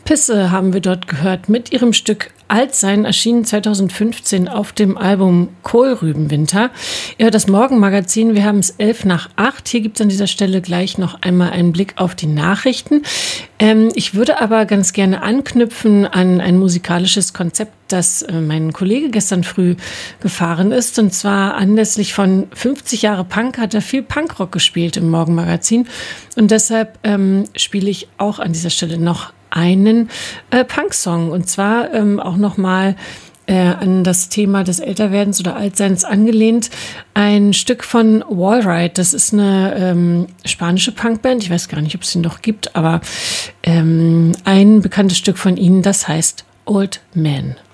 Pisse haben wir dort gehört mit ihrem Stück Altsein, erschienen 2015 auf dem Album Kohlrübenwinter. Ihr hört das Morgenmagazin, wir haben es 7:55. Hier gibt es an dieser Stelle gleich noch einmal einen Blick auf die Nachrichten. Ich würde aber ganz gerne anknüpfen an ein musikalisches Konzept, das mein Kollege gestern früh gefahren ist. Und zwar anlässlich von 50 Jahre Punk hat er viel Punkrock gespielt im Morgenmagazin. Und deshalb spiele ich auch an dieser Stelle noch einen Punk-Song. Und zwar auch nochmal an das Thema des Älterwerdens oder Altseins angelehnt. Ein Stück von Wallride. Das ist eine spanische Punkband. Ich weiß gar nicht, ob es sie noch gibt, aber ein bekanntes Stück von ihnen, das heißt Old Man.